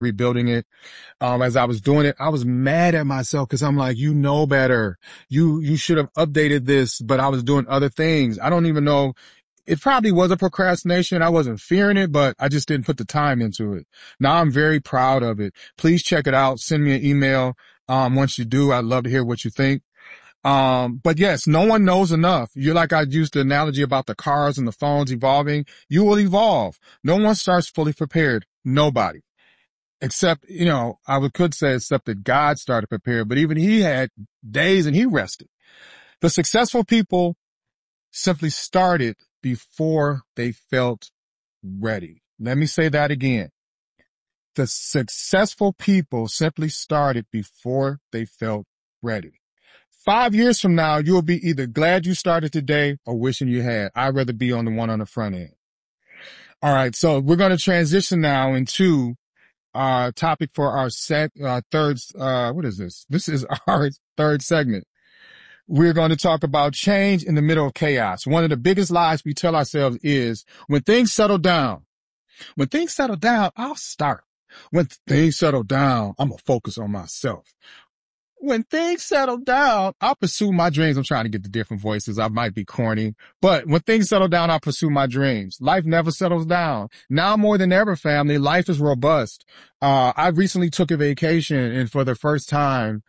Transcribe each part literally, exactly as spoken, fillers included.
rebuilding it. Um, as I was doing it, I was mad at myself because I'm like, you know better. You, you should have updated this, but I was doing other things. I don't even know. It probably was a procrastination. I wasn't fearing it, but I just didn't put the time into it. Now I'm very proud of it. Please check it out. Send me an email. Um, once you do, I'd love to hear what you think. Um, but yes, no one knows enough. You're like I used the analogy about the cars and the phones evolving. You will evolve. No one starts fully prepared. Nobody. Except, you know, I would, could say except that God started prepared, but even he had days and he rested. The successful people simply started before they felt ready. Let me say that again. The successful people simply started before they felt ready. Five years from now, you'll be either glad you started today or wishing you had. I'd rather be on the one on the front end. All right. So we're going to transition now into our topic for our sec, uh, third, uh, what is this? This is our third segment. We're going to talk about change in the middle of chaos. One of the biggest lies we tell ourselves is when things settle down, when things settle down, I'll start. When things settle down, I'm going to focus on myself. When things settle down, I'll pursue my dreams. I'm trying to get the different voices. I might be corny, but when things settle down, I'll pursue my dreams. Life never settles down. Now more than ever, family, life is robust. Uh, I recently took a vacation, and for the first time,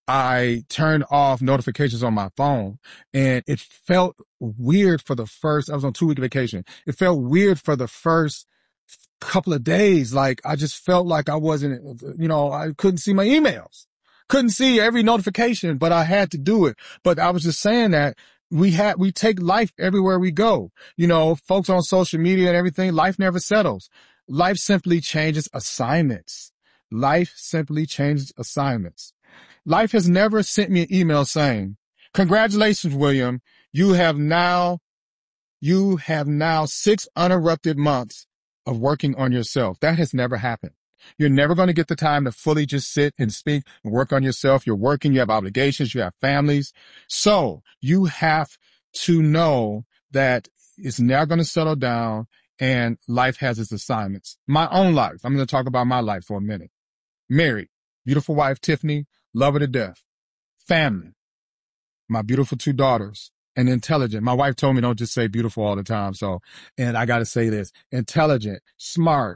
I turned off notifications on my phone, and it felt weird for the first, I was on two week vacation. It felt weird for the first couple of days. Like I just felt like I wasn't, you know, I couldn't see my emails. Couldn't see every notification, but I had to do it. But I was just saying that we had, we take life everywhere we go. You know, folks on social media and everything, life never settles. Life simply changes assignments. Life simply changes assignments. Life has never sent me an email saying, congratulations, William. You have now, you have now six uninterrupted months of working on yourself. That has never happened. You're never going to get the time to fully just sit and speak and work on yourself. You're working, you have obligations, you have families. So you have to know that it's now going to settle down and life has its assignments. My own life. I'm going to talk about my life for a minute. Married, beautiful wife, Tiffany, love her to death. Family, my beautiful two daughters, and intelligent. My wife told me don't just say beautiful all the time. So, and I got to say this, intelligent, smart,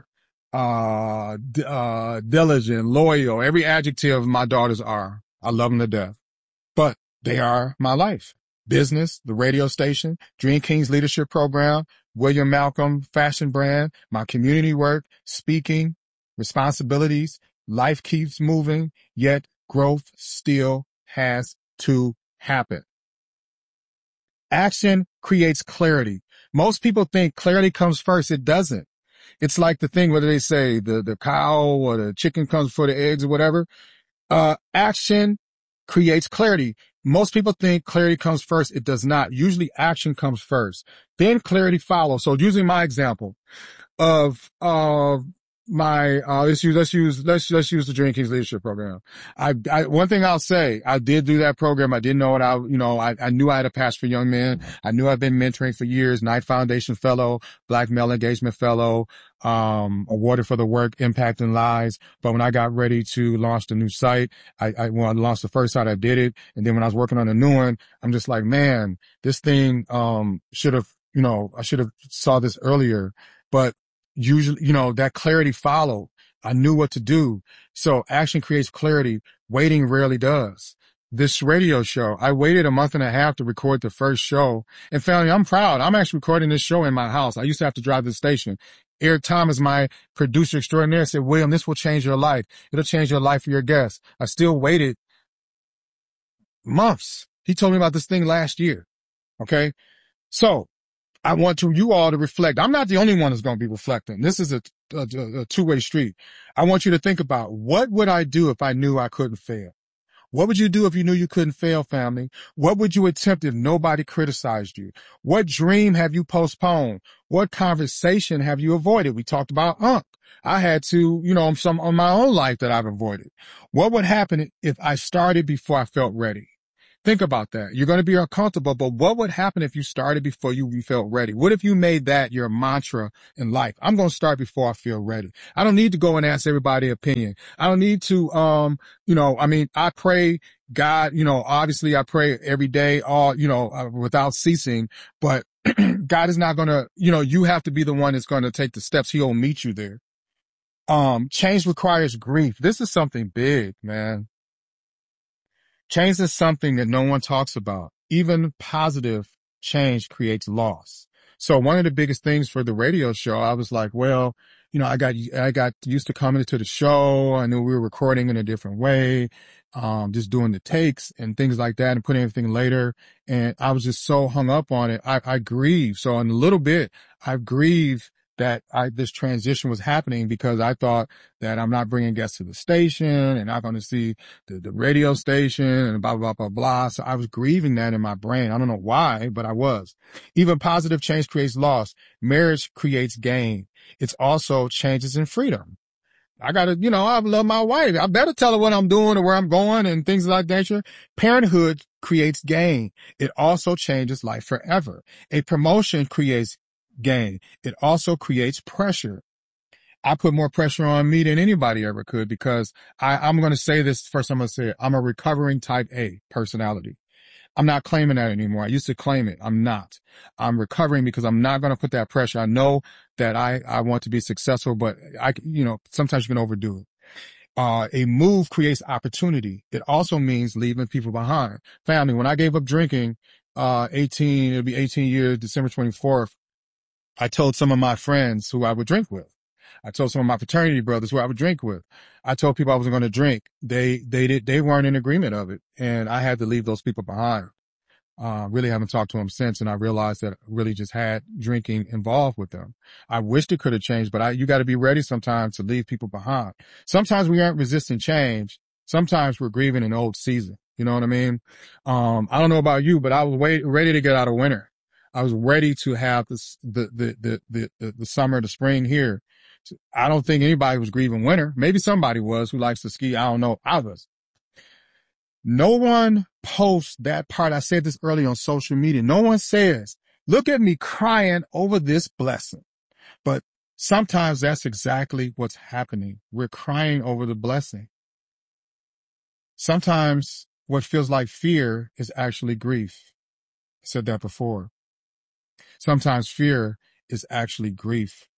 uh, uh, diligent, loyal, every adjective my daughters are. I love them to death, but they are my life. Business, the radio station, Dream Kings Leadership Program, William Malcolm Fashion Brand, my community work, speaking, responsibilities. Life keeps moving, yet growth still has to happen. Action creates clarity. Most people think clarity comes first. It doesn't. It's like the thing where they say the, the cow or the chicken comes before the eggs or whatever. Uh, action creates clarity. Most people think clarity comes first. It does not. Usually action comes first. Then clarity follows. So using my example of, uh, my, uh, let's use, let's use, let's, let's use the Dream Kings Leadership Program. I, I, one thing I'll say, I did do that program. I didn't know what I, you know, I, I knew I had a passion for young men. I knew I've been mentoring for years, Knight Foundation Fellow, Black Male Engagement Fellow, um, awarded for the work Impacting Lives. But when I got ready to launch the new site, I, I, when I launched the first site, I did it. And then when I was working on the new one, I'm just like, man, this thing, um, should have, you know, I should have saw this earlier, but usually, you know, that clarity followed. I knew what to do. So action creates clarity. Waiting rarely does. This radio show, I waited a month and a half to record the first show. And family, I'm proud. I'm actually recording this show in my house. I used to have to drive to the station. Eric Thomas, my producer extraordinaire, said, William, this will change your life. It'll change your life for your guests. I still waited months. He told me about this thing last year. Okay. So I want to, you all to reflect. I'm not the only one that's going to be reflecting. This is a, a, a two-way street. I want you to think about, what would I do if I knew I couldn't fail? What would you do if you knew you couldn't fail, family? What would you attempt if nobody criticized you? What dream have you postponed? What conversation have you avoided? We talked about Unc. I had to, you know, some on my own life that I've avoided. What would happen if I started before I felt ready? Think about that. You're going to be uncomfortable, but what would happen if you started before you, you felt ready? What if you made that your mantra in life? I'm going to start before I feel ready. I don't need to go and ask everybody opinion. I don't need to, um, you know, I mean, I pray God, you know, obviously I pray every day, all, you know, uh, without ceasing, but God is not going to, you know, you have to be the one that's going to take the steps. He'll meet you there. Um, change requires grief. This is something big, man. Change is something that no one talks about. Even positive change creates loss. So one of the biggest things for the radio show, I was like, well, you know, I got, I got used to coming to the show. I knew we were recording in a different way, um, just doing the takes and things like that and putting everything later. And I was just so hung up on it. I, I grieve. So in a little bit, I grieve that I, this transition was happening because I thought that I'm not bringing guests to the station and not going to see the, the radio station and blah, blah, blah, blah. So I was grieving that in my brain. I don't know why, but I was. Even positive change creates loss. Marriage creates gain. It's also changes in freedom. I gotta, you know, I love my wife. I better tell her what I'm doing or where I'm going and things like that. Parenthood creates gain. It also changes life forever. A promotion creates gain. It also creates pressure. I put more pressure on me than anybody ever could because I, I'm going to say this first. I'm going to say it. I'm a recovering type A personality. I'm not claiming that anymore. I used to claim it. I'm not. I'm recovering because I'm not going to put that pressure. I know that I, I want to be successful, but I, you know, sometimes you can overdo it. Uh, a move creates opportunity. It also means leaving people behind. Family, when I gave up drinking, uh, eighteen, it'll be eighteen years, December twenty-fourth, I told some of my friends who I would drink with. I told some of my fraternity brothers who I would drink with. I told people I wasn't going to drink. They, they did, they weren't in agreement of it. And I had to leave those people behind. Uh, really haven't talked to them since. And I realized that I really just had drinking involved with them. I wished it could have changed, but I, you got to be ready sometimes to leave people behind. Sometimes we aren't resisting change. Sometimes we're grieving an old season. You know what I mean? Um, I don't know about you, but I was wait, ready to get out of winter. I was ready to have this, the, the, the, the, the, the summer, the spring here. I don't think anybody was grieving winter. Maybe somebody was who likes to ski. I don't know. I was. No one posts that part. I said this earlier on social media. No one says, look at me crying over this blessing. But sometimes that's exactly what's happening. We're crying over the blessing. Sometimes what feels like fear is actually grief. I said that before. Sometimes fear is actually grief.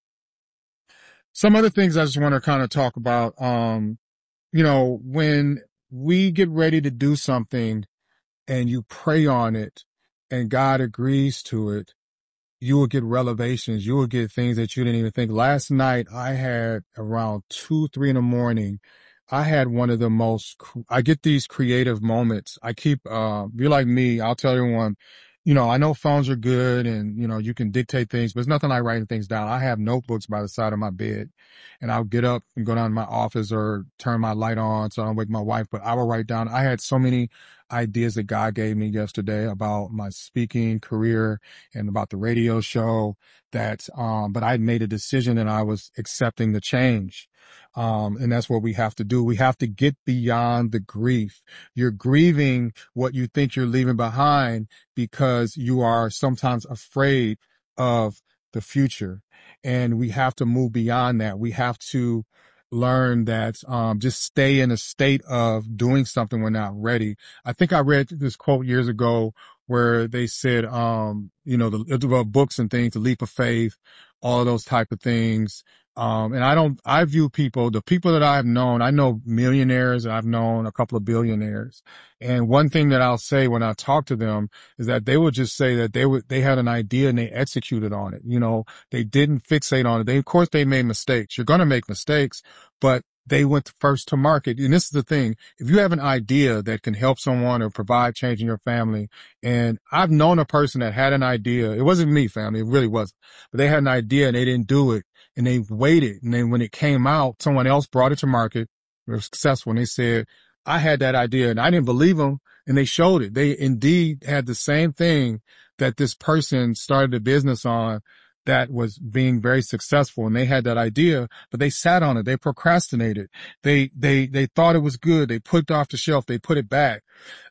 Some other things I just want to kind of talk about. Um, you know, when we get ready to do something and you pray on it and God agrees to it, you will get revelations. You will get things that you didn't even think. Last night I had around two, three in the morning. I had one of the most, I get these creative moments. I keep, uh, if you're like me, I'll tell everyone, you know, I know phones are good and, you know, you can dictate things, but it's nothing like writing things down. I have notebooks by the side of my bed and I'll get up and go down to my office or turn my light on so I don't wake my wife, but I will write down. I had so many ideas that God gave me yesterday about my speaking career and about the radio show that, um, but I made a decision and I was accepting the change. Um, and that's what we have to do. We have to get beyond the grief. You're grieving what you think you're leaving behind because you are sometimes afraid of the future. And we have to move beyond that. We have to learn that, um, just stay in a state of doing something when not ready. I think I read this quote years ago where they said, um, you know, the, the books and things, the leap of faith, all of those type of things. Um, and I don't, I view people, the people that I've known, I know millionaires, I've known a couple of billionaires. And one thing that I'll say when I talk to them is that they would just say that they would, they had an idea and they executed on it. You know, they didn't fixate on it. They, of course, they made mistakes. You're going to make mistakes, but they went first to market. And this is the thing. If you have an idea that can help someone or provide change in your family, and I've known a person that had an idea. It wasn't me, family. It really wasn't. But they had an idea and they didn't do it. And they waited. And then when it came out, someone else brought it to market. They were successful. And they said, I had that idea and I didn't believe them. And they showed it. They indeed had the same thing that this person started a business on that was being very successful. And they had that idea, but they sat on it. They procrastinated. They, they, they thought it was good. They put it off the shelf. They put it back.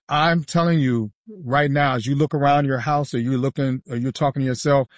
I'm telling you right now, as you look around your house or you're looking, or you're talking to yourself,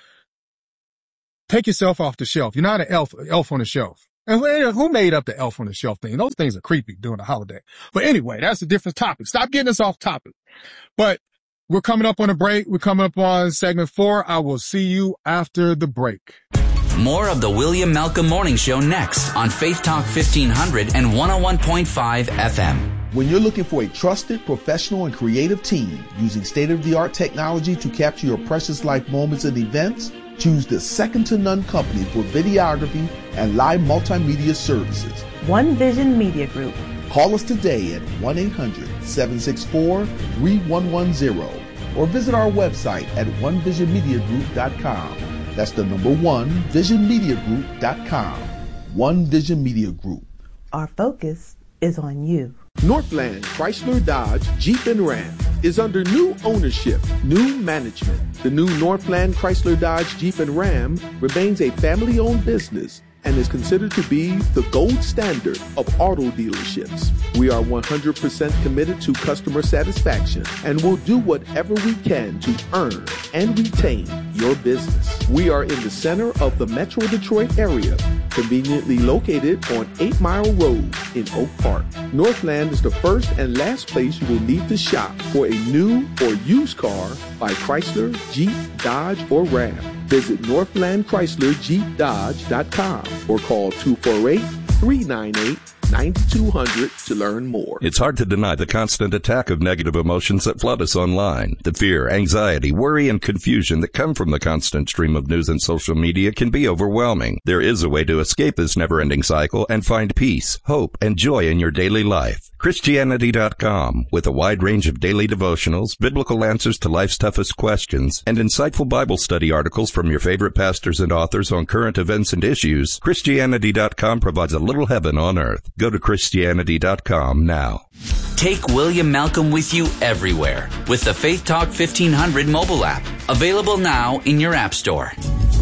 take yourself off the shelf. You're not an elf, elf on the shelf. And who who made up the elf on the shelf thing? Those things are creepy during the holiday. But anyway, that's a different topic. Stop getting us off topic. But we're coming up on a break. We're coming up on segment four. I will see you after the break. More of the William Malcolm Morning Show next on Faith Talk fifteen hundred and one oh one point five F M. When you're looking for a trusted, professional, and creative team using state-of-the-art technology to capture your precious life moments and events, choose the second-to-none company for videography and live multimedia services. One Vision Media Group. Call us today at one eight hundred, seven six four, three one one zero or visit our website at one vision media group dot com. That's the number one, vision media group dot com. One Vision Media Group. Our focus is on you. Northland Chrysler Dodge Jeep and Ram is under new ownership, new management. The new Northland Chrysler Dodge Jeep and Ram remains a family-owned business and is considered to be the gold standard of auto dealerships. We are one hundred percent committed to customer satisfaction and will do whatever we can to earn and retain your business. We are in the center of the Metro Detroit area, conveniently located on eight mile Road in Oak Park. Northland is the first and last place you will need to shop for a new or used car by Chrysler, Jeep, Dodge, or Ram. Visit Northland Chrysler Jeep Dodge dot com or call two four eight, three nine eight, nine two hundred to learn more. It's hard to deny the constant attack of negative emotions that flood us online. The fear, anxiety, worry, and confusion that come from the constant stream of news and social media can be overwhelming. There is a way to escape this never-ending cycle and find peace, hope, and joy in your daily life. Christianity dot com, with a wide range of daily devotionals, biblical answers to life's toughest questions, and insightful Bible study articles from your favorite pastors and authors on current events and issues, Christianity dot com provides a little heaven on earth. Go to Christianity dot com now. Take William Malcolm with you everywhere with the Faith Talk fifteen hundred mobile app. Available now in your app store.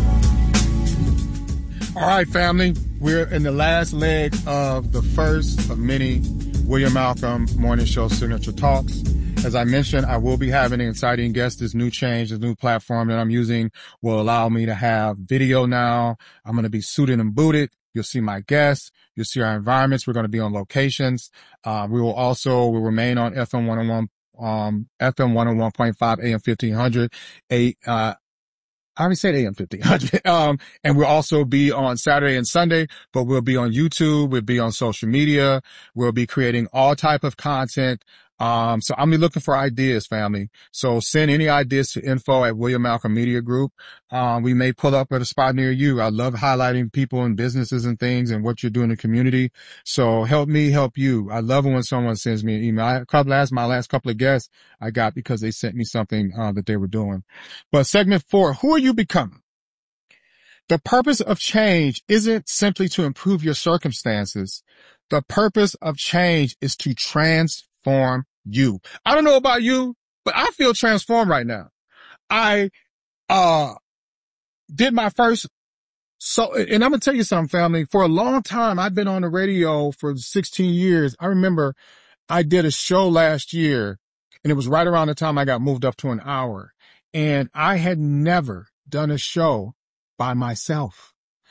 All right, family. We're in the last leg of the first of many William Malcolm Morning Show Signature Talks. As I mentioned, I will be having an exciting guest. This new change, this new platform that I'm using will allow me to have video now. I'm going to be suited and booted. You'll see my guests. You'll see our environments. We're going to be on locations. Uh, we will also, will remain on F M one oh one, um, F M one oh one point five, A M fifteen hundred, a, uh, I already said A M fifteen hundred. Um, and we'll also be on Saturday and Sunday, but we'll be on YouTube. We'll be on social media. We'll be creating all type of content. Um, so I'm be looking for ideas, family. So send any ideas to info at William Malcolm Media Group. Um, we may pull up at a spot near you. I love highlighting people and businesses and things and what you're doing in the community. So help me help you. I love it when someone sends me an email. I, couple, last, my last couple of guests I got because they sent me something, uh, that they were doing. But segment four, who are you becoming? The purpose of change isn't simply to improve your circumstances. The purpose of change is to transform you. I don't know about you, but I feel transformed right now. I, uh, did my first, so, and I'm going to tell you something, family. For a long time, I've been on the radio for sixteen years. I remember I did a show last year and it was right around the time I got moved up to an hour, and I had never done a show by myself.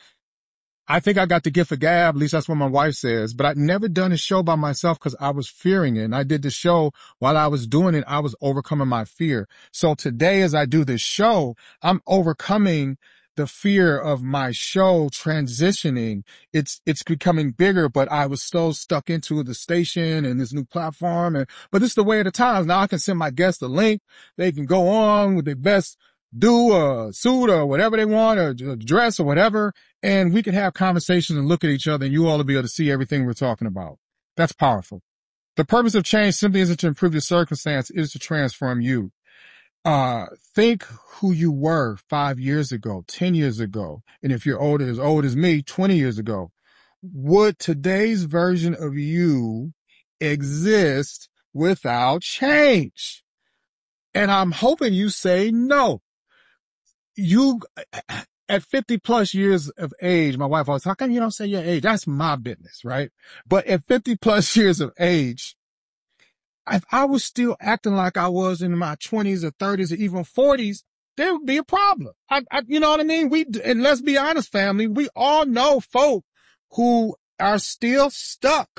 I think I got the gift of gab, at least that's what my wife says, but I'd never done a show by myself because I was fearing it. And I did the show while I was doing it, I was overcoming my fear. So today, as I do this show, I'm overcoming the fear of my show transitioning. It's, it's becoming bigger, but I was so stuck into the station and this new platform. And, but it's the way of the times. Now I can send my guests a link. They can go on with their best do a suit or whatever they want, or a dress or whatever, and we can have conversations and look at each other, and you all will be able to see everything we're talking about. That's powerful. The purpose of change simply isn't to improve your circumstance, it is to transform you. Uh, think who you were five years ago, ten years ago, and if you're older, as old as me, twenty years ago. Would today's version of you exist without change? And I'm hoping you say no. You, at fifty plus years of age, my wife always, how come you don't say your age? That's my business, right? But at fifty plus years of age, if I was still acting like I was in my twenties or thirties or even forties, there would be a problem. I, I, you know what I mean? We, and let's be honest, family, we all know folk who are still stuck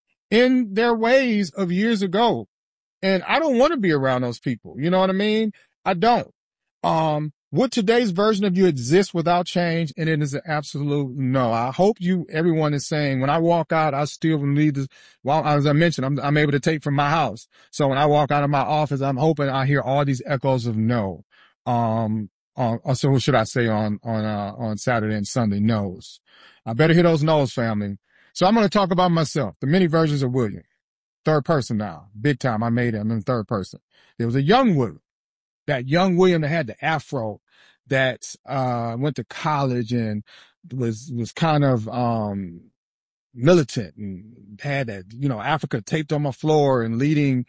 in their ways of years ago. And I don't want to be around those people. You know what I mean? I don't. Um, would today's version of you exist without change? And it is an absolute no. I hope you, everyone is saying when I walk out, I still need to, well, as I mentioned, I'm, I'm able to take from my house. So when I walk out of my office, I'm hoping I hear all these echoes of no. Um, uh, so what should I say on, on, uh, on Saturday and Sunday? No's. I better hear those no's, family. So I'm going to talk about myself, the many versions of William. Third person now. Big time. I made it. I'm in third person. There was a young William. That young William that had the afro that, uh, went to college and was, was kind of, um, militant and had that, you know, Africa taped on my floor and leading,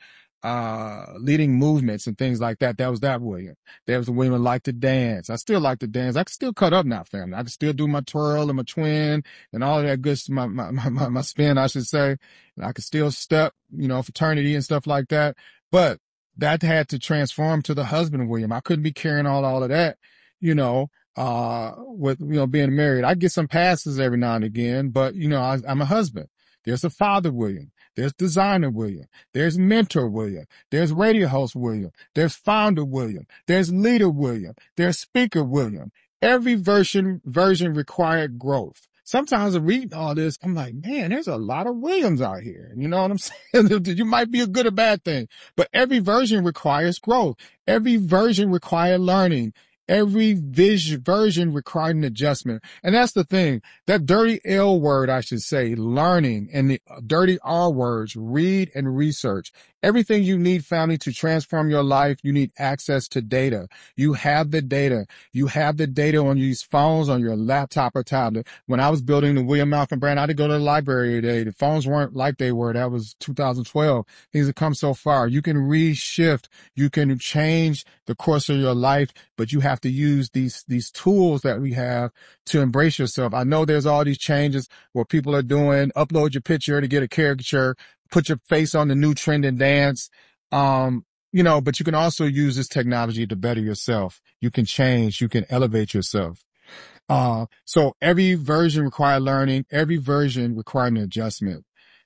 uh, leading movements and things like that. That was that William. There was a William that liked to dance. I still like to dance. I can still cut up now, family. I can still do my twirl and my twin and all of that good, my, my, my, my spin, I should say. And I can still step, you know, fraternity and stuff like that. But that had to transform to the husband of William. I couldn't be carrying all, all of that, you know, uh, with, you know, being married. I get some passes every now and again, but, you know, I, I'm a husband. There's a father William. There's designer William. There's mentor William. There's radio host William. There's founder William. There's leader William. There's speaker William. Every version, version required growth. Sometimes I read all this, I'm like, man, there's a lot of Williams out here. You know what I'm saying? You might be a good or bad thing, but every version requires growth. Every version requires learning. Every vision, version required an adjustment. And that's the thing. That dirty L word, I should say, learning, and the dirty R words, read and research. Everything you need, family, to transform your life, you need access to data. You have the data. You have the data on these phones, on your laptop or tablet. When I was building the William Malcolm brand, I had to go to the library today. The phones weren't like they were. That was two thousand twelve. Things have come so far. You can reshift. You can change the course of your life, but you have to use these, these tools that we have to embrace yourself. I know there's all these changes where people are doing, upload your picture to get a caricature, put your face on the new trend and dance. Um, you know, but you can also use this technology to better yourself. You can change, you can elevate yourself. Uh, so every version requires learning. Every version requires an adjustment.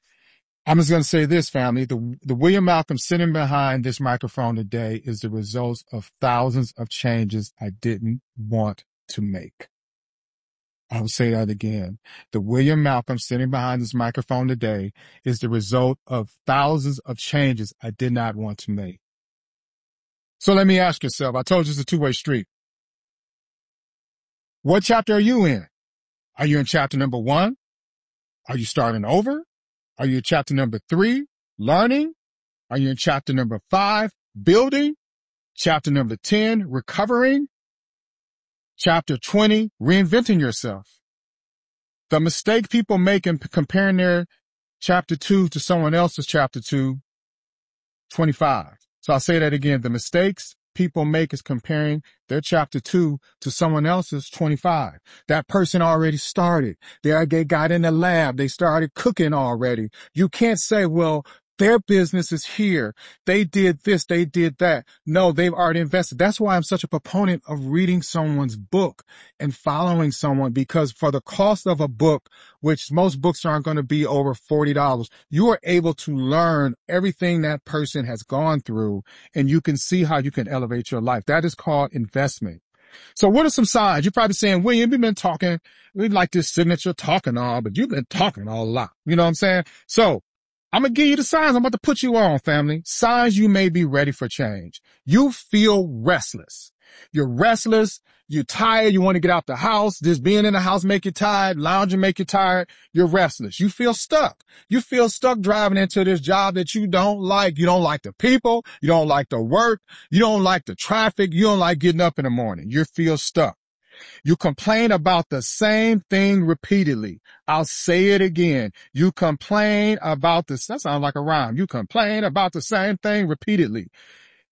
I'm just going to say this, family. The, the William Malcolm sitting behind this microphone today is the result of thousands of changes I didn't want to make. I'll say that again. The William Malcolm sitting behind this microphone today is the result of thousands of changes I did not want to make. So let me ask yourself, I told you it's a two-way street. What chapter are you in? Are you in chapter number one? Are you starting over? Are you in chapter number three, learning? Are you in chapter number five, building? Chapter number ten, recovering? Chapter twenty, reinventing yourself. The mistake people make in comparing their chapter two to someone else's chapter two, twenty-five. So I'll say that again. The mistakes people make is comparing their chapter two to someone else's twenty-five. That person already started. They, they got in the lab. They started cooking already. You can't say, well, their business is here. They did this. They did that. No, they've already invested. That's why I'm such a proponent of reading someone's book and following someone, because for the cost of a book, which most books aren't going to be over forty dollars, you are able to learn everything that person has gone through, and you can see how you can elevate your life. That is called investment. So what are some signs? You're probably saying, William, you've been talking, we like this signature talking all, but you've been talking all a lot. You know what I'm saying? So I'm going to give you the signs. I'm about to put you on, family. Signs you may be ready for change. You feel restless. You're restless. You're tired. You want to get out the house. Just being in the house make you tired. Lounging make you tired. You're restless. You feel stuck. You feel stuck driving into this job that you don't like. You don't like the people. You don't like the work. You don't like the traffic. You don't like getting up in the morning. You feel stuck. You complain about the same thing repeatedly. I'll say it again. You complain about this. That sounds like a rhyme. You complain about the same thing repeatedly.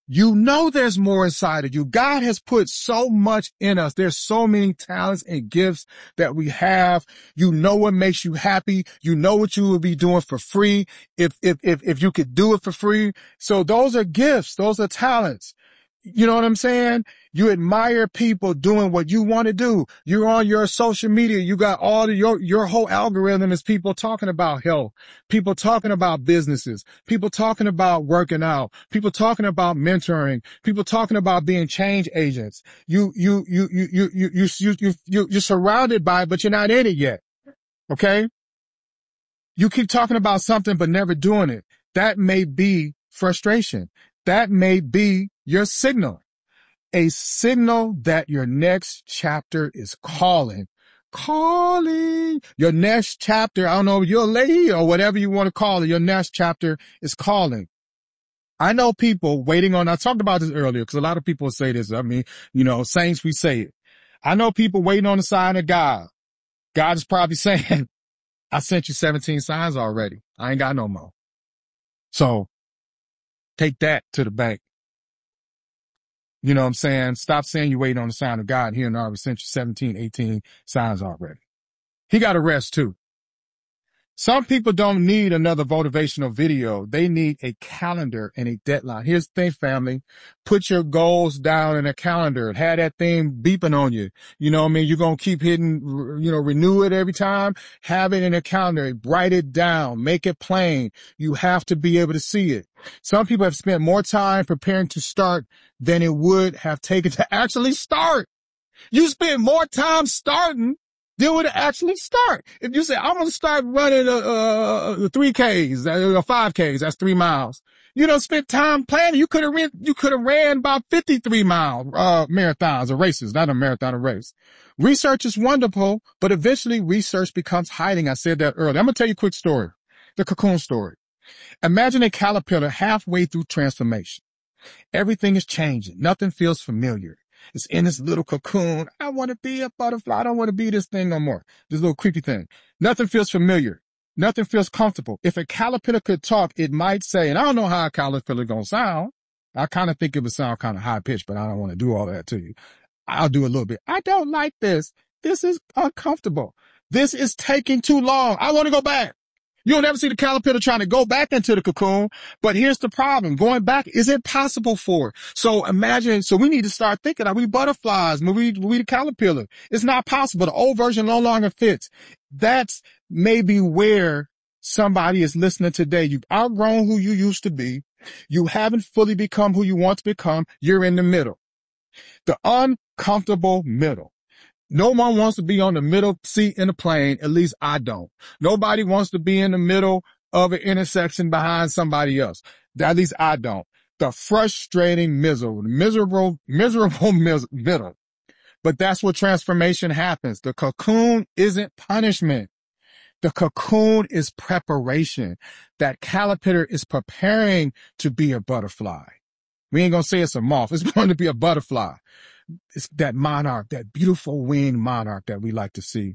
You know there's more inside of you. God has put so much in us. There's so many talents and gifts that we have. You know what makes you happy. You know what you would be doing for free if, if, if, if you could do it for free. So those are gifts. Those are talents. You know what I'm saying? You admire people doing what you want to do. You're on your social media. You got all the, your, your whole algorithm is people talking about health, people talking about businesses, people talking about working out, people talking about mentoring, people talking about being change agents. You, you, you, you, you, you, you, you, you, you you're surrounded by it, but you're not in it yet. Okay. You keep talking about something, but never doing it. That may be frustration. That may be your signal, a signal that your next chapter is calling, calling your next chapter. I don't know, your lady or whatever you want to call it. Your next chapter is calling. I know people waiting on, I talked about this earlier because a lot of people say this. I mean, you know, saints, we say it. I know people waiting on the sign of God. God is probably saying, I sent you seventeen signs already. I ain't got no more. So take that to the bank. You know what I'm saying? Stop saying you're waiting on the sign of God. Here and already sent you seventeen, eighteen signs already. He got a rest too. Some people don't need another motivational video. They need a calendar and a deadline. Here's the thing, family. Put your goals down in a calendar. Have that thing beeping on you. You know what I mean? You're going to keep hitting, you know, renew it every time. Have it in a calendar. Write it down. Make it plain. You have to be able to see it. Some people have spent more time preparing to start than it would have taken to actually start. You spend more time starting than would actually start. If you say, I'm going to start running uh, uh, three Ks, uh, five Ks, that's three miles. You don't spend time planning. You could have ran, you could have ran about fifty-three mile, uh, marathons or races, not a marathon, a race. Research is wonderful, but eventually research becomes hiding. I said that earlier. I'm going to tell you a quick story. The cocoon story. Imagine a caterpillar halfway through transformation. Everything is changing. Nothing feels familiar. It's in this little cocoon. I want to be a butterfly. I don't want to be this thing no more. This little creepy thing. Nothing feels familiar. Nothing feels comfortable. If a caterpillar could talk, it might say, and I don't know how a caterpillar going to sound. I kind of think it would sound kind of high pitched, but I don't want to do all that to you. I'll do a little bit. I don't like this. This is uncomfortable. This is taking too long. I want to go back. You don't ever see the caterpillar trying to go back into the cocoon, but here's the problem. Going back is impossible for it. So imagine, so we need to start thinking, are we butterflies? Are we, are we the caterpillar? It's not possible. The old version no longer fits. That's maybe where somebody is listening today. You've outgrown who you used to be. You haven't fully become who you want to become. You're in the middle. The uncomfortable middle. No one wants to be on the middle seat in a plane. At least I don't. Nobody wants to be in the middle of an intersection behind somebody else. At least I don't. The frustrating, miserable, miserable, miserable middle. But that's what transformation happens. The cocoon isn't punishment. The cocoon is preparation. That caterpillar is preparing to be a butterfly. We ain't going to say it's a moth. It's going to be a butterfly. It's that monarch, that beautiful winged monarch that we like to see.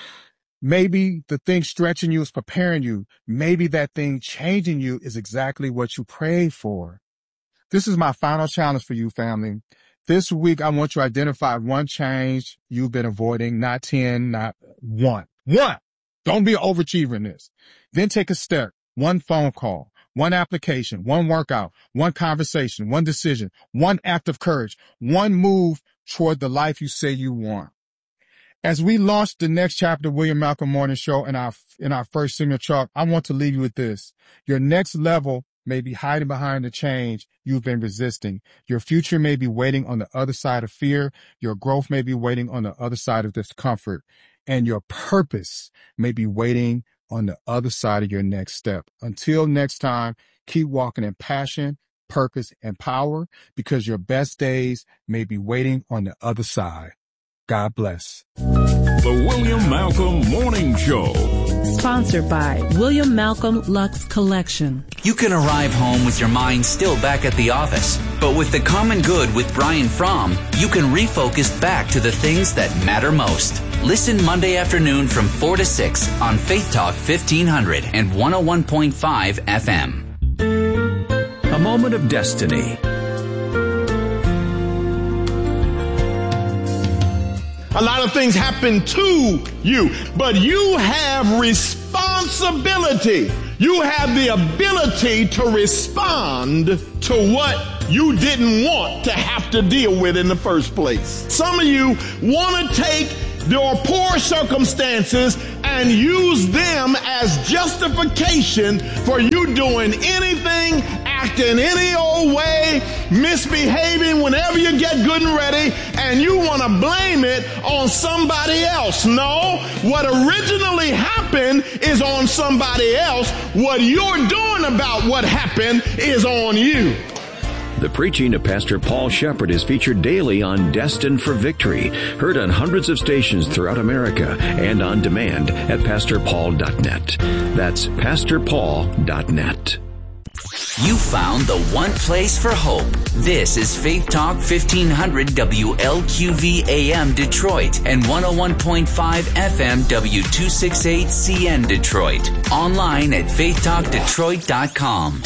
Maybe the thing stretching you is preparing you. Maybe that thing changing you is exactly what you prayed for. This is my final challenge for you, family. This week, I want you to identify one change you've been avoiding, not ten, not one. One. Don't be an overachiever in this. Then take a step, one phone call, one application, one workout, one conversation, one decision, one act of courage, one move toward the life you say you want. As we launch the next chapter of William Malcolm Morning Show in our, in our first signal chart, I want to leave you with this. Your next level may be hiding behind the change you've been resisting. Your future may be waiting on the other side of fear. Your growth may be waiting on the other side of discomfort. And your purpose may be waiting on the other side of your next step. Until next time, keep walking in passion, purpose, and power, because your best days may be waiting on the other side. God bless. The William Malcolm Morning Show. Sponsored by William Malcolm Lux Collection. You can arrive home with your mind still back at the office, but with The Common Good with Brian Fromm, you can refocus back to the things that matter most. Listen Monday afternoon from four to six on Faith Talk fifteen hundred and one oh one point five F M. A moment of destiny. A lot of things happen to you, but you have responsibility. You have the ability to respond to what you didn't want to have to deal with in the first place. Some of you want to take your poor circumstances and use them as justification for you doing anything, acting any old way, misbehaving whenever you get good and ready, and you want to blame it on somebody else. No, what originally happened is on somebody else. What you're doing about what happened is on you. The preaching of Pastor Paul Shepherd is featured daily on Destined for Victory, heard on hundreds of stations throughout America and on demand at pastor paul dot net. That's pastor paul dot net. You found the one place for hope. This is Faith Talk fifteen hundred W L Q V A M Detroit and one oh one point five F M W two sixty-eight C N Detroit. Online at faith talk detroit dot com.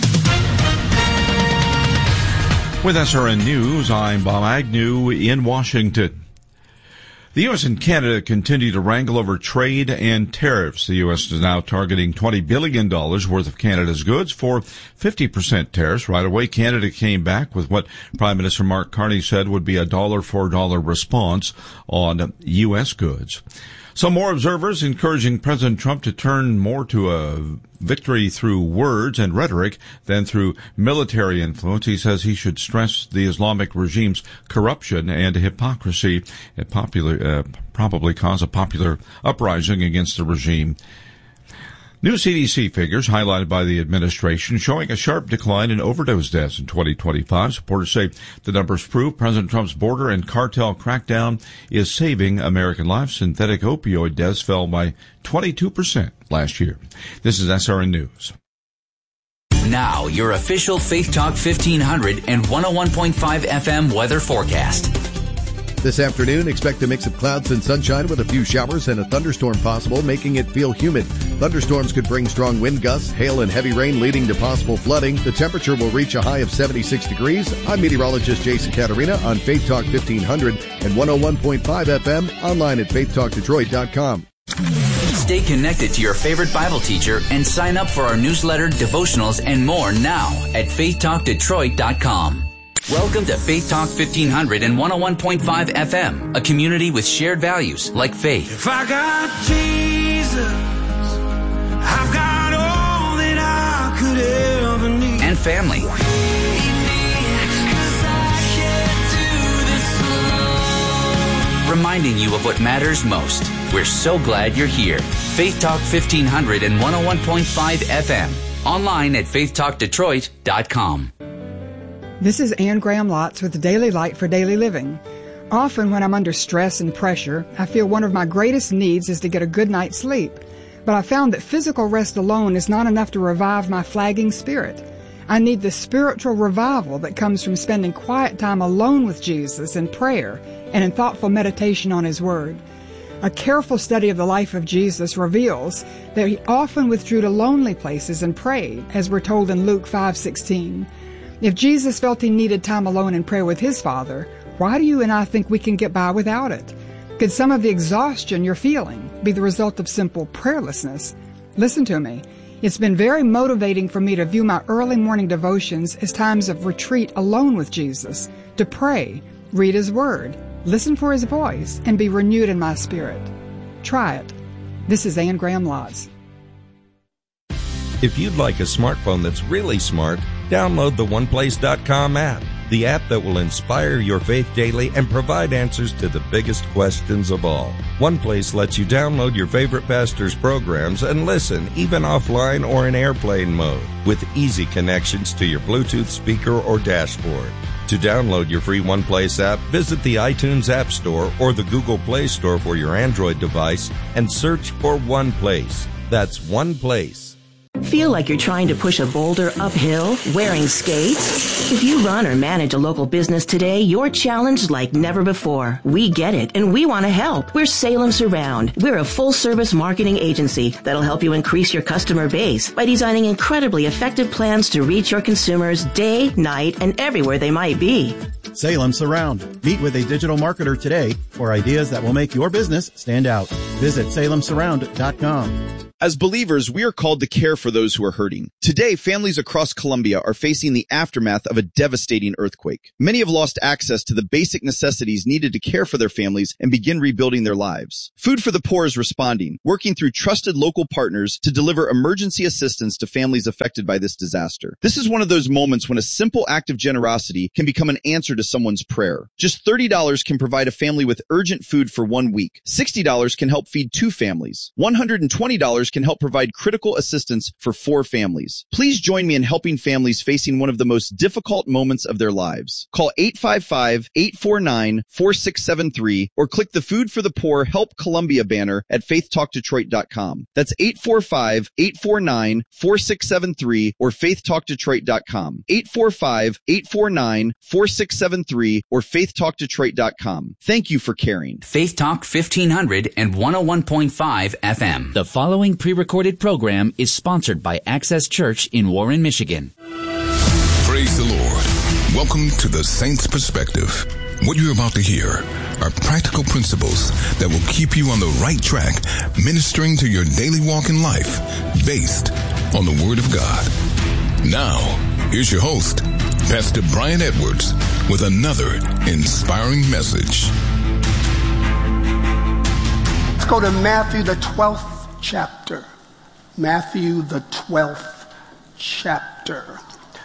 With S R N News, I'm Bob Agnew in Washington. The U S and Canada continue to wrangle over trade and tariffs. The U S is now targeting twenty billion dollars worth of Canada's goods for fifty percent tariffs. Right away, Canada came back with what Prime Minister Mark Carney said would be a dollar for dollar response on U S goods. Some more observers encouraging President Trump to turn more to a victory through words and rhetoric than through military influence. He says he should stress the Islamic regime's corruption and hypocrisy. It popular, uh, probably cause a popular uprising against the regime. New C D C figures highlighted by the administration showing a sharp decline in overdose deaths in twenty twenty-five. Supporters say the numbers prove President Trump's border and cartel crackdown is saving American lives. Synthetic opioid deaths fell by twenty-two percent last year. This is S R N News. Now, your official Faith Talk fifteen hundred and one oh one point five F M weather forecast. This afternoon, expect a mix of clouds and sunshine with a few showers and a thunderstorm possible, making it feel humid. Thunderstorms could bring strong wind gusts, hail, and heavy rain, leading to possible flooding. The temperature will reach a high of seventy-six degrees. I'm meteorologist Jason Caterina on Faith Talk fifteen hundred and one oh one point five F M, online at faith talk detroit dot com. Stay connected to your favorite Bible teacher and sign up for our newsletter, devotionals, and more now at faith talk detroit dot com. Welcome to Faith Talk fifteen hundred and one oh one point five F M, a community with shared values like faith. If I got Jesus, I've got all that I could ever need. And family. Reminding you of what matters most. We're so glad you're here. Faith Talk fifteen hundred and one oh one point five F M. Online at faith talk detroit dot com. This is Ann Graham Lotz with the Daily Light for Daily Living. Often when I'm under stress and pressure, I feel one of my greatest needs is to get a good night's sleep. But I found that physical rest alone is not enough to revive my flagging spirit. I need the spiritual revival that comes from spending quiet time alone with Jesus in prayer and in thoughtful meditation on His Word. A careful study of the life of Jesus reveals that He often withdrew to lonely places and prayed, as we're told in Luke five sixteen. If Jesus felt He needed time alone in prayer with His Father, why do you and I think we can get by without it? Could some of the exhaustion you're feeling be the result of simple prayerlessness? Listen to me. It's been very motivating for me to view my early morning devotions as times of retreat alone with Jesus, to pray, read His Word, listen for His voice, and be renewed in my spirit. Try it. This is Ann Graham Lotz. If you'd like a smartphone that's really smart, download the one place dot com app, the app that will inspire your faith daily and provide answers to the biggest questions of all. OnePlace lets you download your favorite pastor's programs and listen, even offline or in airplane mode, with easy connections to your Bluetooth speaker or dashboard. To download your free OnePlace app, visit the iTunes App Store or the Google Play Store for your Android device and search for OnePlace. That's OnePlace. Feel like you're trying to push a boulder uphill wearing skates? If you run or manage a local business today, you're challenged like never before. We get it, and we want to help. We're Salem Surround. We're a full-service marketing agency that'll help you increase your customer base by designing incredibly effective plans to reach your consumers day, night, and everywhere they might be. Salem Surround. Meet with a digital marketer today for ideas that will make your business stand out. Visit salem surround dot com. As believers, we are called to care for those who are hurting. Today, families across Colombia are facing the aftermath of a devastating earthquake. Many have lost access to the basic necessities needed to care for their families and begin rebuilding their lives. Food for the Poor is responding, working through trusted local partners to deliver emergency assistance to families affected by this disaster. This is one of those moments when a simple act of generosity can become an answer to someone's prayer. Just thirty dollars can provide a family with urgent food for one week. sixty dollars can help feed two families. one hundred twenty dollars can help provide critical assistance for four families. Please join me in helping families facing one of the most difficult moments of their lives. Call eight five five, eight four nine, four six seven three or click the Food for the Poor Help Columbia banner at faith talk detroit dot com. That's eight four five, eight four nine, four six seven three or faith talk detroit dot com. eight four five, eight four nine, four six seven three or faith talk detroit dot com. Thank you for caring. Faith Talk fifteen hundred and one oh one point five F M. The following pre-recorded program is sponsored by Access Church in Warren, Michigan. Praise the Lord. Welcome to the Saints Perspective. What you're about to hear are practical principles that will keep you on the right track, ministering to your daily walk in life, based on the Word of God. Now, here's your host, Pastor Brian Edwards, with another inspiring message. Let's go to Matthew, the twelfth chapter. Matthew, the twelfth chapter.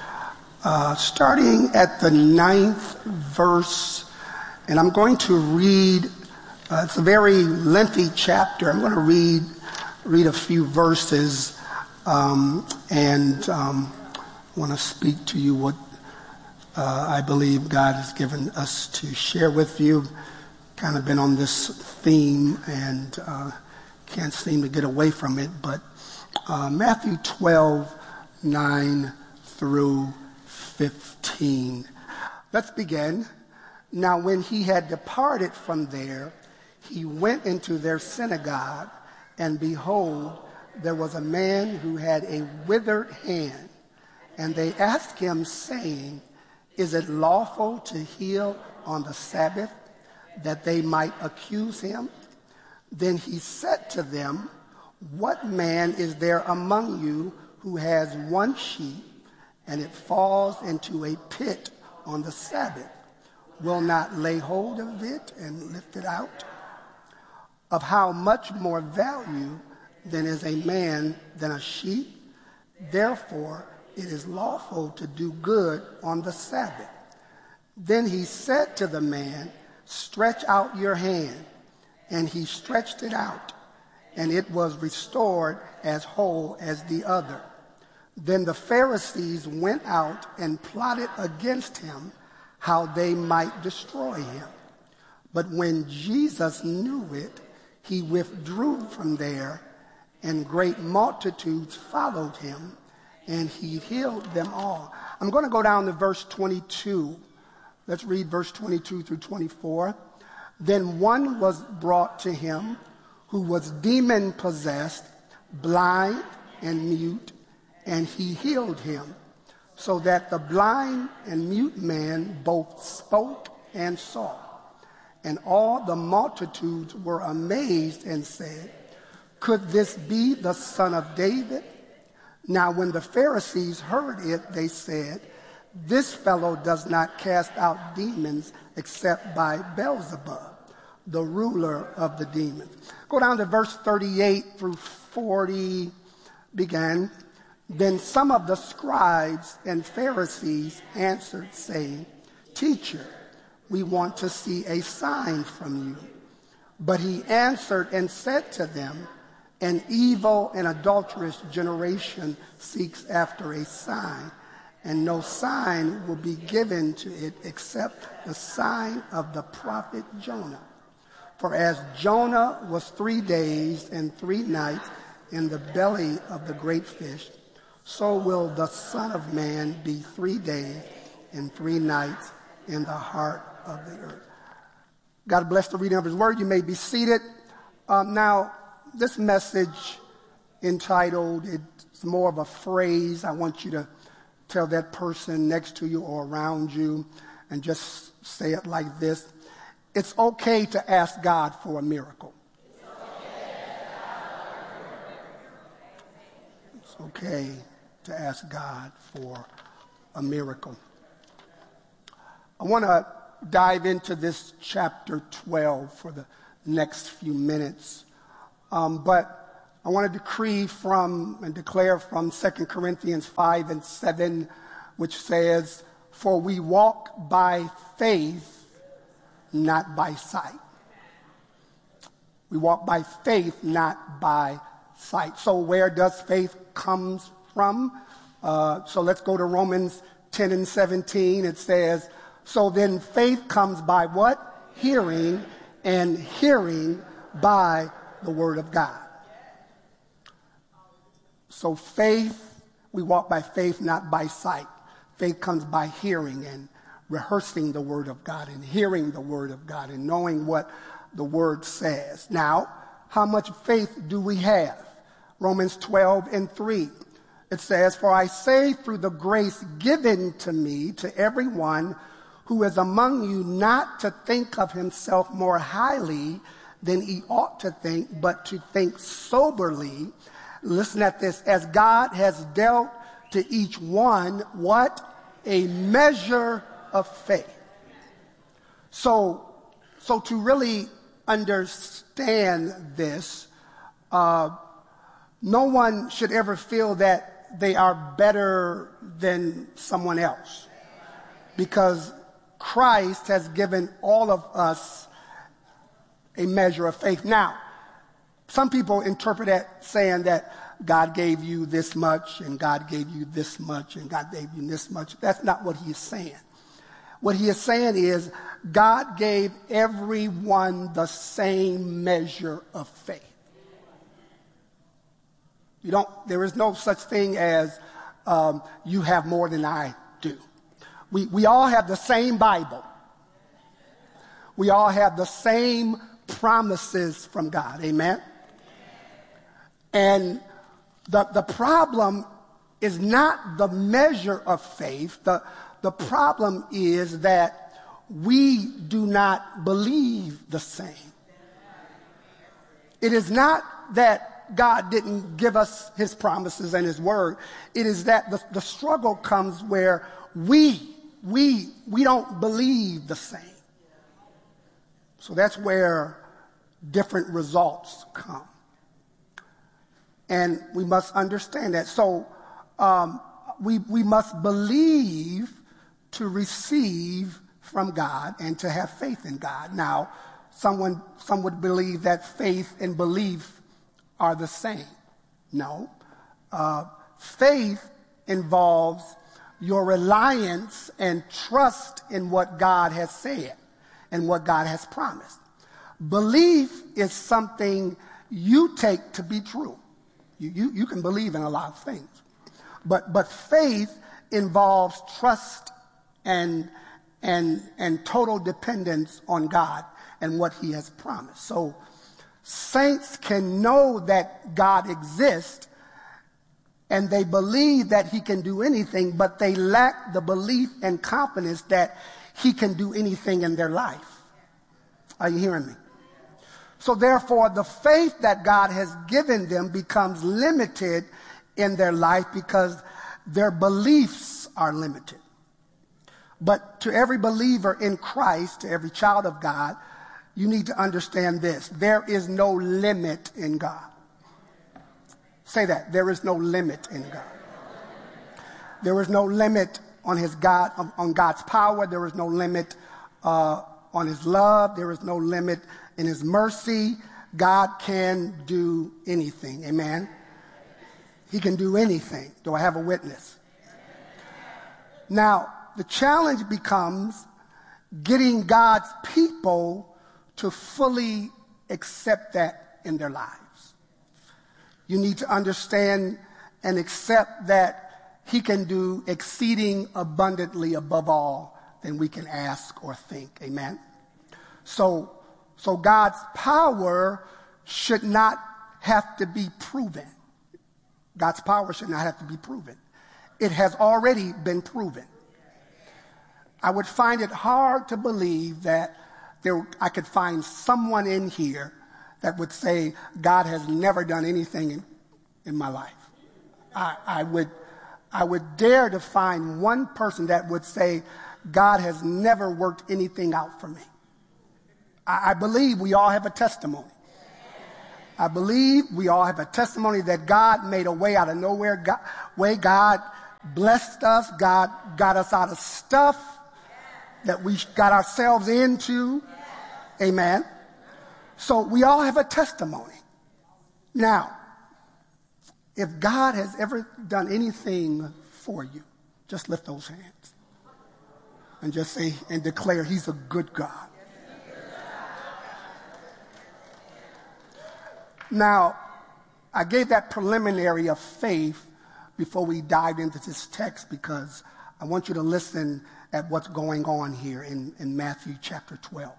Uh, starting at the ninth verse, and I'm going to read, uh, it's a very lengthy chapter. I'm going to read read a few verses, um, and um, I want to speak to you what uh, I believe God has given us to share with you. Kind of been on this theme and uh, can't seem to get away from it, but uh, Matthew twelve, nine through fifteen. Let's begin. Now when he had departed from there, he went into their synagogue, and behold, there was a man who had a withered hand. And they asked him, saying, is it lawful to heal on the Sabbath? That they might accuse him. Then he said to them, what man is there among you who has one sheep, and it falls into a pit on the Sabbath, will not lay hold of it and lift it out? Of how much more value then is a man than a sheep? Therefore it is lawful to do good on the Sabbath. Then he said to the man, stretch out your hand. And he stretched it out, and it was restored as whole as the other. Then the Pharisees went out and plotted against him how they might destroy him. But when Jesus knew it, he withdrew from there, and great multitudes followed him, and he healed them all. I'm going to go down to verse twenty-two. Let's read verse twenty-two through twenty-four. Then one was brought to him who was demon-possessed, blind and mute, and he healed him, so that the blind and mute man both spoke and saw. And all the multitudes were amazed and said, could this be the son of David? Now when the Pharisees heard it, they said, this fellow does not cast out demons except by Beelzebub, the ruler of the demons. Go down to verse thirty-eight through forty. Began. Then some of the scribes and Pharisees answered, saying, teacher, we want to see a sign from you. But he answered and said to them, an evil and adulterous generation seeks after a sign, and no sign will be given to it except the sign of the prophet Jonah. For as Jonah was three days and three nights in the belly of the great fish, so will the Son of Man be three days and three nights in the heart of the earth. God bless the reading of his word. You may be seated. Um, now, this message entitled, it's more of a phrase. I want you to tell that person next to you or around you and just say it like this. It's okay to ask God for a miracle. It's okay to ask God for a miracle. I want to dive into this chapter twelve for the next few minutes. Um, but I want to decree from and declare from Second Corinthians five and seven, which says, for we walk by faith, not by sight. We walk by faith, not by sight. So where does faith come from? Uh, so let's go to Romans ten and seventeen. It says, so then faith comes by what? Hearing, and hearing by the word of God. So faith, we walk by faith, not by sight. Faith comes by hearing and rehearsing the word of God and hearing the word of God and knowing what the word says. Now, how much faith do we have? Romans twelve and three. It says, for I say through the grace given to me to everyone who is among you not to think of himself more highly than he ought to think, but to think soberly. Listen at this. As God has dealt to each one, what? A measure of faith. So, so to really understand this, uh, no one should ever feel that they are better than someone else, because Christ has given all of us a measure of faith. Now, some people interpret that saying that God gave you this much and God gave you this much and God gave you this much. That's not what he is saying. What he is saying is God gave everyone the same measure of faith. You don't, there is no such thing as um, you have more than I do. We, we all have the same Bible. We all have the same promises from God. Amen? And the, the problem is not the measure of faith. The, the problem is that we do not believe the same. It is not that God didn't give us his promises and his word. It is that the, the struggle comes where we, we, we don't believe the same. So that's where different results come. And we must understand that. So um, we, we must believe to receive from God and to have faith in God. Now, someone, some would believe that faith and belief are the same. No. Uh, faith involves your reliance and trust in what God has said and what God has promised. Belief is something you take to be true. You, you, you can believe in a lot of things. But, but faith involves trust and, and, and total dependence on God and what he has promised. So saints can know that God exists and they believe that he can do anything, but they lack the belief and confidence that he can do anything in their life. Are you hearing me? So therefore, the faith that God has given them becomes limited in their life because their beliefs are limited. But to every believer in Christ, to every child of God, you need to understand this. There is no limit in God. Say that. There is no limit in God. There is no limit on his God, on God's power. There is no limit uh, on his love. There is no limit in his mercy. God can do anything. Amen. He can do anything. Do I have a witness? Now, the challenge becomes getting God's people to fully accept that in their lives. You need to understand and accept that he can do exceeding abundantly above all than we can ask or think. Amen. So, so God's power should not have to be proven. God's power should not have to be proven. It has already been proven. I would find it hard to believe that there, I could find someone in here that would say, God has never done anything in, in my life. I, I would, I would dare to find one person that would say, God has never worked anything out for me. I, I believe we all have a testimony. I believe we all have a testimony that God made a way out of nowhere. God, way God blessed us. God got us out of stuff that we got ourselves into. Amen. So we all have a testimony. Now, if God has ever done anything for you, just lift those hands and just say and declare he's a good God. Now, I gave that preliminary of faith before we dive into this text because I want you to listen at what's going on here in, in Matthew chapter twelve.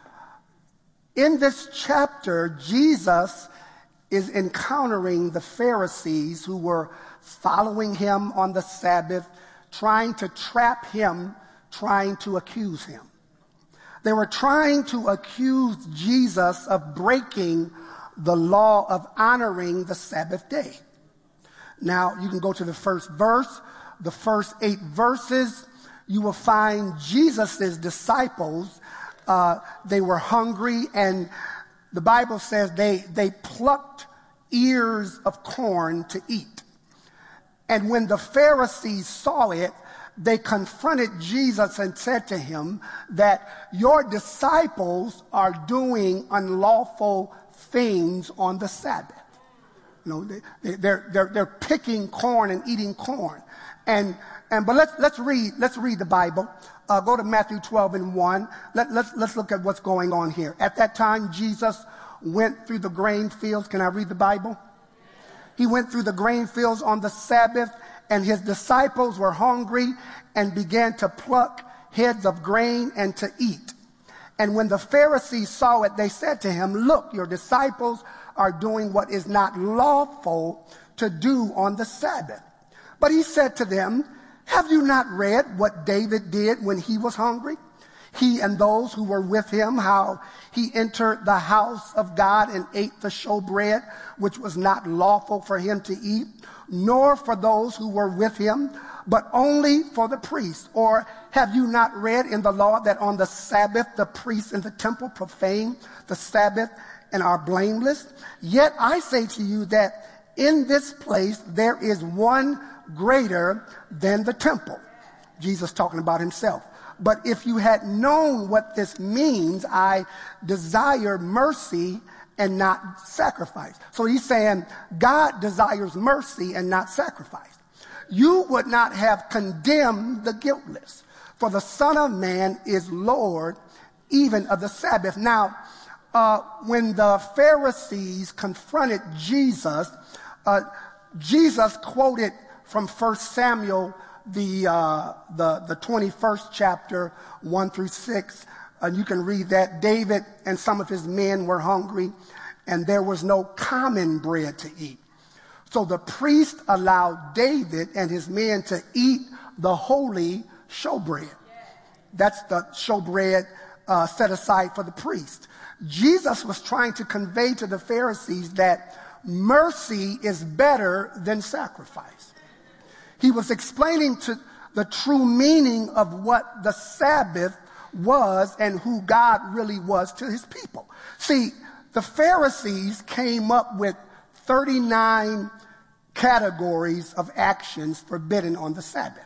In this chapter, Jesus is encountering the Pharisees who were following him on the Sabbath, trying to trap him, trying to accuse him. They were trying to accuse Jesus of breaking the law of honoring the Sabbath day. Now, you can go to the first verse, the first eight verses. You will find Jesus' disciples, uh, they were hungry, and the Bible says they, they plucked ears of corn to eat. And when the Pharisees saw it, they confronted Jesus and said to him that your disciples are doing unlawful things on the Sabbath. You know, they, they're, they're, they're picking corn and eating corn. And, and, but let's, let's read, let's read the Bible. Uh, go to Matthew twelve and one. Let, let's, let's look at what's going on here. At that time, Jesus went through the grain fields. Can I read the Bible? He went through the grain fields on the Sabbath, and his disciples were hungry and began to pluck heads of grain and to eat. And when the Pharisees saw it, they said to him, look, your disciples are doing what is not lawful to do on the Sabbath. But he said to them, have you not read what David did when he was hungry? He and those who were with him, how he entered the house of God and ate the showbread, which was not lawful for him to eat, nor for those who were with him, but only for the priests. Or have you not read in the law that on the Sabbath the priests in the temple profane the Sabbath and are blameless? Yet I say to you that in this place there is one greater than the temple. Jesus talking about himself. But if you had known what this means, I desire mercy and not sacrifice. So he's saying God desires mercy and not sacrifice. You would not have condemned the guiltless, for the Son of Man is Lord even of the Sabbath. Now, uh, when the Pharisees confronted Jesus, uh, Jesus quoted from First Samuel, the, uh, the, the twenty-first chapter, one through six. And you can read that. David and some of his men were hungry, and there was no common bread to eat. So the priest allowed David and his men to eat the holy showbread. That's the showbread uh, set aside for the priest. Jesus was trying to convey to the Pharisees that mercy is better than sacrifice. He was explaining to the true meaning of what the Sabbath was and who God really was to his people. See, the Pharisees came up with thirty-nine categories of actions forbidden on the Sabbath.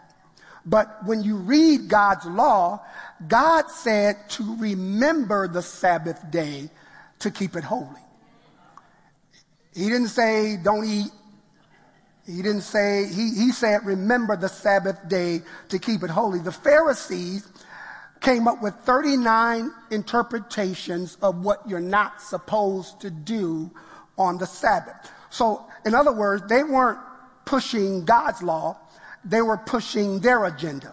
But when you read God's law, God said to remember the Sabbath day to keep it holy. He didn't say don't eat. He didn't say, he, he said remember the Sabbath day to keep it holy. The Pharisees came up with thirty-nine interpretations of what you're not supposed to do on the Sabbath. So, in other words, they weren't pushing God's law. They were pushing their agenda.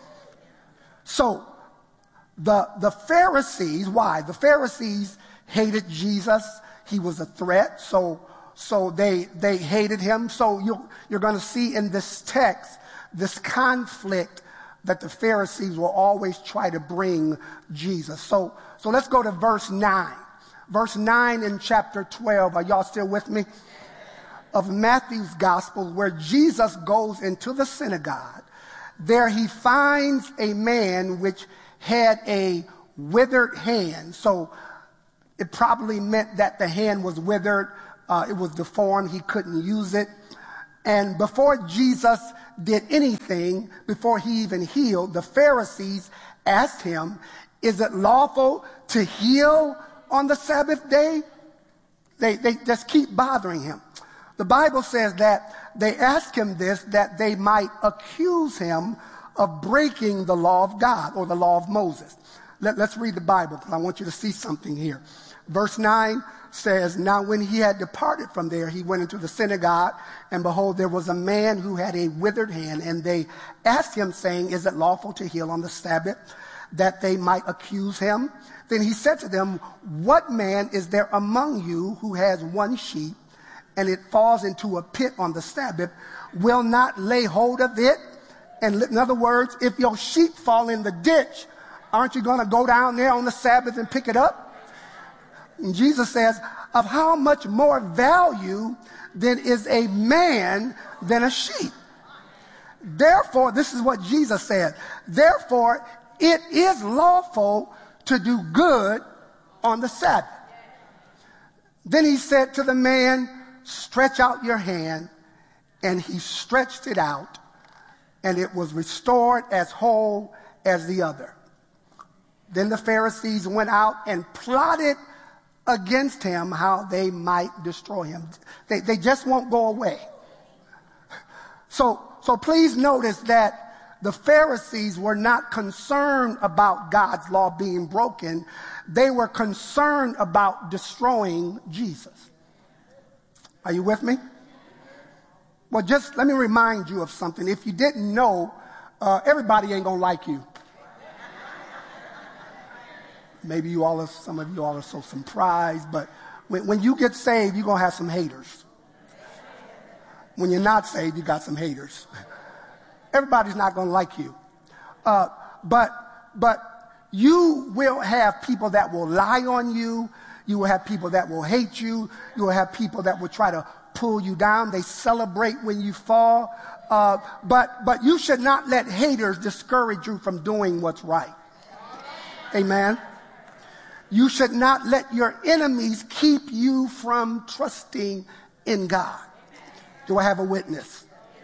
So the, the Pharisees, why? The Pharisees hated Jesus. He was a threat. So, so they, they hated him. So you, you're going to see in this text, this conflict that the Pharisees will always try to bring Jesus. So, so let's go to verse nine. Verse nine in chapter twelve. Are y'all still with me? Of Matthew's gospel, where Jesus goes into the synagogue. There he finds a man which had a withered hand. So it probably meant that the hand was withered. Uh, it was deformed. He couldn't use it. And before Jesus did anything, before he even healed, the Pharisees asked him, is it lawful to heal on the Sabbath day? They, they just keep bothering him. The Bible says that they asked him this, that they might accuse him of breaking the law of God or the law of Moses. Let, let's read the Bible, because I want you to see something here. Verse nine says, now when he had departed from there, he went into the synagogue, and behold, there was a man who had a withered hand, and they asked him, saying, is it lawful to heal on the Sabbath, that they might accuse him? Then he said to them, what man is there among you who has one sheep, and it falls into a pit on the Sabbath, will not lay hold of it? And in other words, if your sheep fall in the ditch, aren't you going to go down there on the Sabbath and pick it up? And Jesus says, of how much more value then is a man than a sheep? Therefore, this is what Jesus said, therefore it is lawful to do good on the Sabbath. Then he said to the man, stretch out your hand. And he stretched it out, and it was restored as whole as the other. Then the Pharisees went out and plotted against him how they might destroy him. They, they just won't go away. So, so please notice that the Pharisees were not concerned about God's law being broken. They were concerned about destroying Jesus. Are you with me? Well, just let me remind you of something. If you didn't know, uh, everybody ain't gonna like you. Maybe you all are, some of you all are so surprised, but when, when you get saved, you're gonna have some haters. When you're not saved, you got some haters. Everybody's not gonna like you. Uh, but, but you will have people that will lie on you. You will have people that will hate you. You will have people that will try to pull you down. They celebrate when you fall. Uh, but, but you should not let haters discourage you from doing what's right. Amen. You should not let your enemies keep you from trusting in God. Do I have a witness?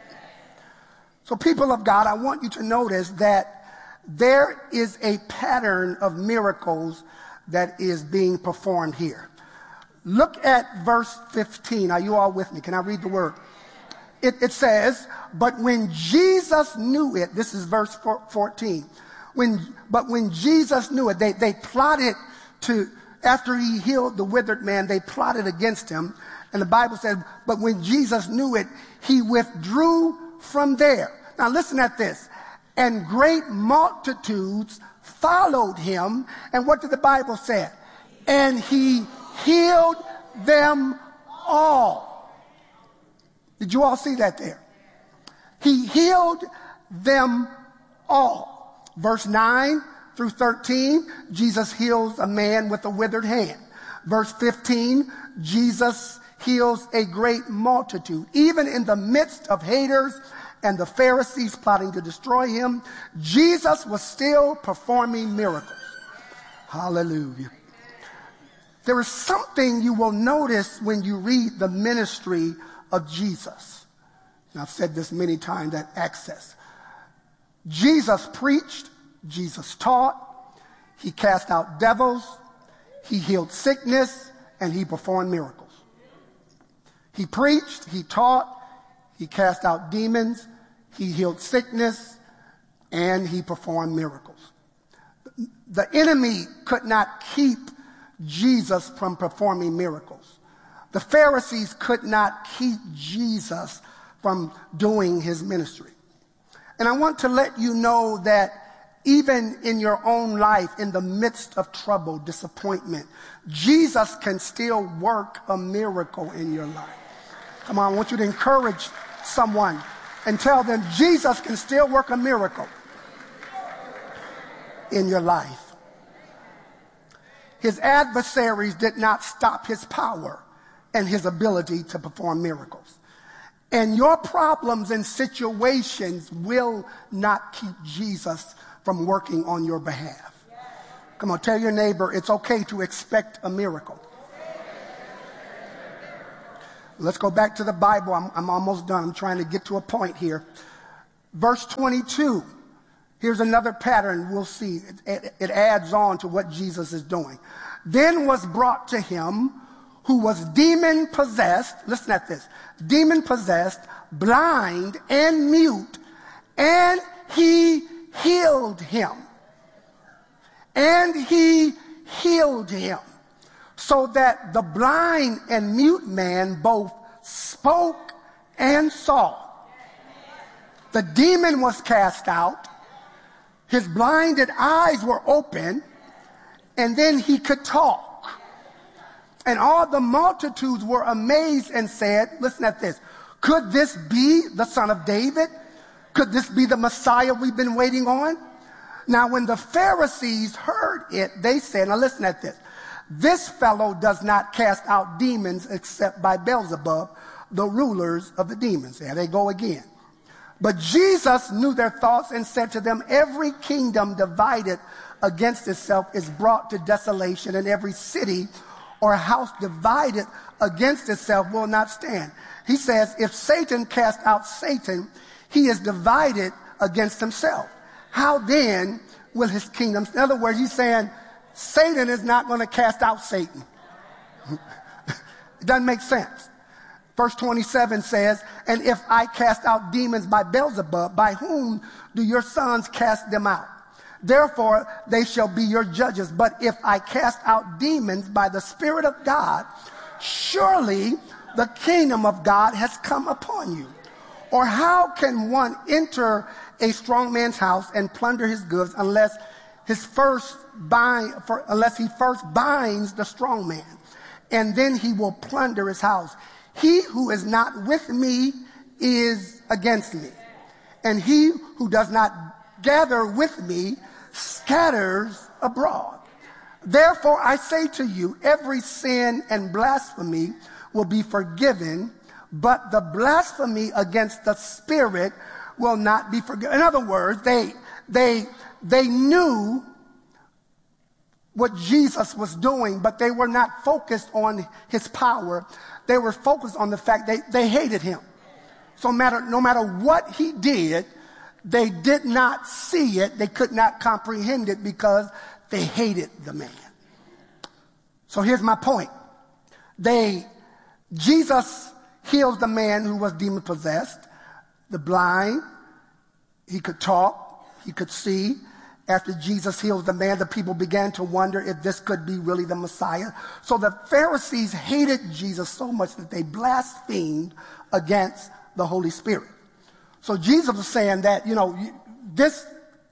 So people of God, I want you to notice that there is a pattern of miracles that is being performed here. Look at verse fifteen. Are you all with me? Can I read the word? It, it says, but when Jesus knew it, this is verse fourteen. When, but when Jesus knew it, they, they plotted to, after he healed the withered man, they plotted against him. And the Bible says, but when Jesus knew it, he withdrew from there. Now listen at this. And great multitudes followed him. And what did the Bible say? And he healed them all. Did you all see that there? He healed them all. Verse nine through thirteen, Jesus heals a man with a withered hand. Verse fifteen, Jesus heals a great multitude. Even in the midst of haters and the Pharisees plotting to destroy him, Jesus was still performing miracles. Hallelujah. There is something you will notice when you read the ministry of Jesus. And I've said this many times at Access. Jesus preached, Jesus taught, he cast out devils, he healed sickness, and he performed miracles. He preached, he taught, he cast out demons, he healed sickness, and he performed miracles. The enemy could not keep Jesus from performing miracles. The Pharisees could not keep Jesus from doing his ministry. And I want to let you know that even in your own life, in the midst of trouble, disappointment, Jesus can still work a miracle in your life. Come on, I want you to encourage someone and tell them Jesus can still work a miracle in your life. His adversaries did not stop his power and his ability to perform miracles. And your problems and situations will not keep Jesus from working on your behalf. Come on, tell your neighbor it's okay to expect a miracle. Let's go back to the Bible. I'm, I'm almost done. I'm trying to get to a point here. Verse twenty-two. Here's another pattern we'll see. It, it, it adds on to what Jesus is doing. Then was brought to him who was demon possessed. Listen at this. Demon possessed, blind and mute, and he healed him. And he healed him. So that the blind and mute man both spoke and saw. The demon was cast out. His blinded eyes were open. And then he could talk. And all the multitudes were amazed and said, listen at this, could this be the Son of David? Could this be the Messiah we've been waiting on? Now, when the Pharisees heard it, they said, now listen at this. This fellow does not cast out demons except by Beelzebub, the rulers of the demons. There they go again. But Jesus knew their thoughts and said to them, every kingdom divided against itself is brought to desolation, and every city or house divided against itself will not stand. He says, if Satan cast out Satan, he is divided against himself. How then will his kingdom? In other words, he's saying Satan is not going to cast out Satan. It doesn't make sense. Verse twenty-seven says, and if I cast out demons by Beelzebub, by whom do your sons cast them out? Therefore, they shall be your judges. But if I cast out demons by the Spirit of God, surely the kingdom of God has come upon you. Or how can one enter a strong man's house and plunder his goods unless his first bind, for, unless he first binds the strong man, and then he will plunder his house? He who is not with me is against me, and he who does not gather with me scatters abroad. Therefore I say to you, every sin and blasphemy will be forgiven, but the blasphemy against the Spirit will not be forgiven. In other words, they they they knew what Jesus was doing, but they were not focused on his power. They were focused on the fact they, they hated him. So matter, no matter what he did, they did not see it. They could not comprehend it because they hated the man. So here's my point. They, Jesus heals the man who was demon possessed, the blind. He could talk, he could see. After Jesus heals the man, the people began to wonder if this could be really the Messiah. So the Pharisees hated Jesus so much that they blasphemed against the Holy Spirit. So Jesus was saying that, you know, this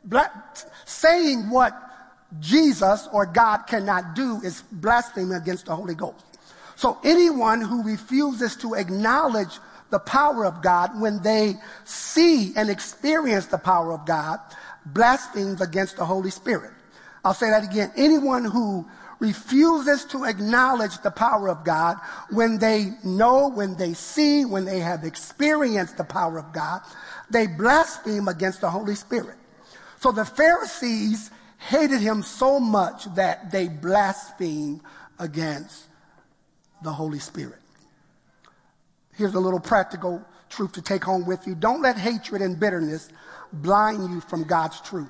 saying what Jesus or God cannot do is blasphemy against the Holy Ghost. So anyone who refuses to acknowledge the power of God when they see and experience the power of God blasphemes against the Holy Spirit. I'll say that again. Anyone who refuses to acknowledge the power of God when they know, when they see, when they have experienced the power of God, they blaspheme against the Holy Spirit. So the Pharisees hated him so much that they blasphemed against the Holy Spirit. Here's a little practical truth to take home with you. Don't let hatred and bitterness blind you from God's truth.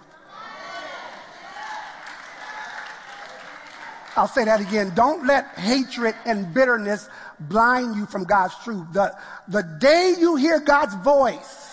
I'll say that again. Don't let hatred and bitterness blind you from God's truth. The, the day you hear God's voice,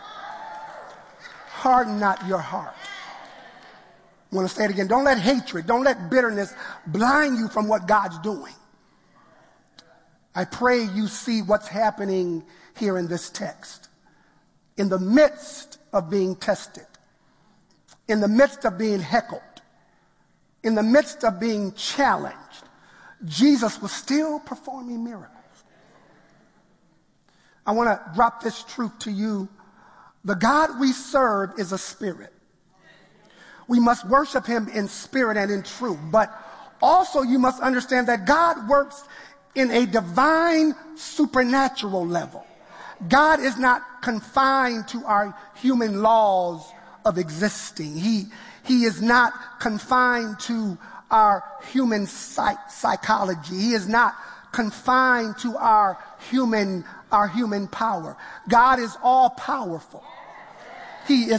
harden not your heart. I want to say it again. Don't let hatred, don't let bitterness blind you from what God's doing. I pray you see what's happening here in this text. In the midst of being tested, in the midst of being heckled, in the midst of being challenged, Jesus was still performing miracles. I want to drop this truth to you. The God we serve is a spirit. We must worship him in spirit and in truth. But also you must understand that God works in a divine supernatural level. God is not confined to our human laws of existing. He, he is not confined to our human psych- psychology. He is not confined to our human, our human power. God is all powerful. He is